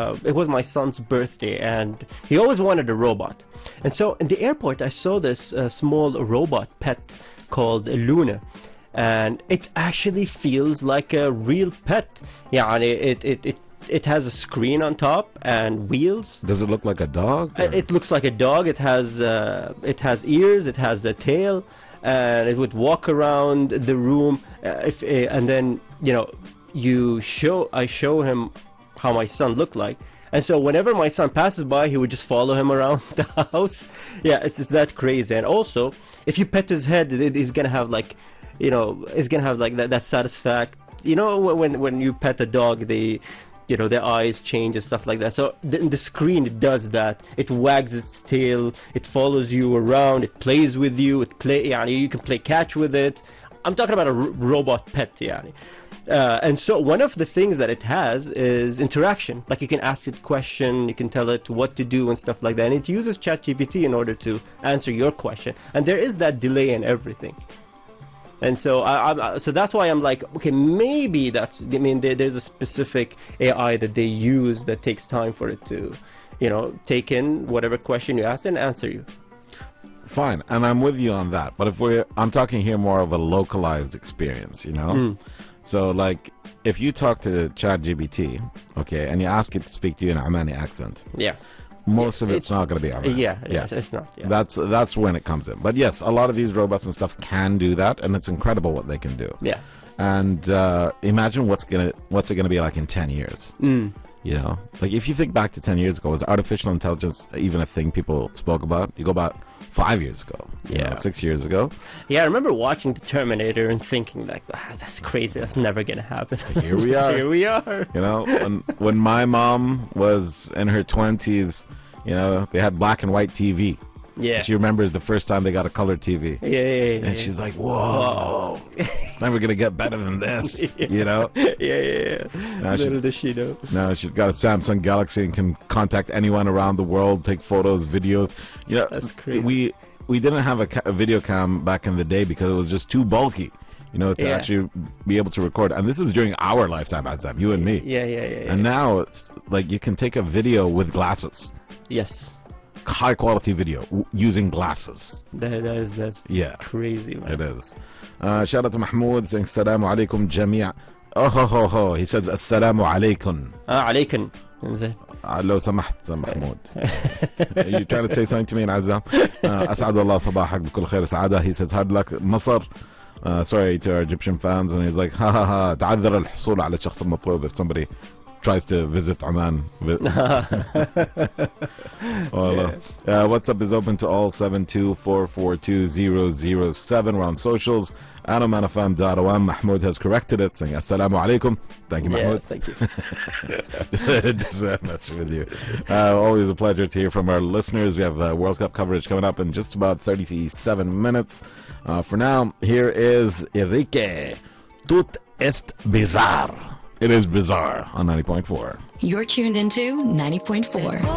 it was my son's birthday, and he always wanted a robot. And so in the airport, I saw this small robot pet called Luna. And it actually feels like a real pet. Yeah, it has a screen on top and wheels. Does it look like a dog? It looks like a dog. It has ears. It has the tail, and it would walk around the room. And then I show him how my son looked like. And so whenever my son passes by, he would just follow him around the house. Yeah, it's that crazy. And also, if you pet his head, he's gonna have like. It's gonna have like that satisfaction. When you pet a dog, their eyes change and stuff like that. So the screen, it does that. It wags its tail. It follows you around. It plays with you. You can play catch with it. I'm talking about a robot pet, and so one of the things that it has is interaction. Like you can ask it a question, you can tell it what to do and stuff like that. And it uses ChatGPT in order to answer your question. And there is that delay in everything. And so so that's why I'm like, okay, maybe there's a specific AI that they use that takes time for it to, take in whatever question you ask and answer you. Fine, and I'm with you on that. But I'm talking here more of a localized experience, So like, if you talk to ChatGPT, okay, and you ask it to speak to you in an Omani accent. Yeah. Most of it's not going to be Omani. Yeah, it's not. Yeah. That's when it comes in. But yes, a lot of these robots and stuff can do that, and it's incredible what they can do. Yeah. And imagine what's it gonna be like in 10 years. Like if you think back to 10 years ago, was artificial intelligence even a thing people spoke about? You go about 5 years ago, 6 years ago. Yeah, I remember watching The Terminator and thinking like, that's crazy. That's never gonna happen. Here we are. Here we are. When my mom was in her 20s, they had black and white TV. Yeah. She remembers the first time they got a color TV. Yeah. And she's like, whoa, it's never going to get better than this, Yeah. Little does she know. Now she's got a Samsung Galaxy and can contact anyone around the world, take photos, videos. That's crazy. We didn't have a video cam back in the day because it was just too bulky. To actually be able to record. And this is during our lifetime, Azam, you and me. Yeah. And now it's like you can take a video with glasses. Yes. High quality video using glasses. That's crazy, man. It is. Shout out to Mahmoud saying Assalamu alaikum jamia. Oh. He says Assalamu alaikum. Alaikum. لو سمحت محمود. You trying to say something to me in Azam? أسعد الله صباحك بكل خير سعادة. He says hard luck مصر. Sorry to our Egyptian fans, and he's like تعذر الحصول على الشخص المطلوب if somebody tries to visit Oman. WhatsApp is open to all 724420007. We're on socials. AdamAnafam.om. Mahmoud has corrected it, saying Assalamu alaikum. Thank you, Mahmoud. Thank you. Just messing with you. Always a pleasure to hear from our listeners. We have World Cup coverage coming up in just about 37 minutes. For now, here is Enrique. Tout est bizarre. It is bizarre on 90.4. You're tuned into 90.4.